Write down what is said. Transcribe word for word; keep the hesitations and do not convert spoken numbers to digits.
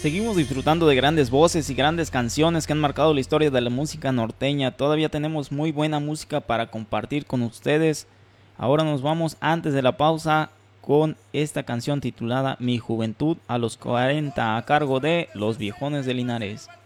Seguimos disfrutando de grandes voces y grandes canciones que han marcado la historia de la música norteña. Todavía tenemos muy buena música para compartir con ustedes. Ahora nos vamos antes de la pausa con esta canción titulada Mi Juventud a los cuarenta a cargo de Los Viejones de Linares.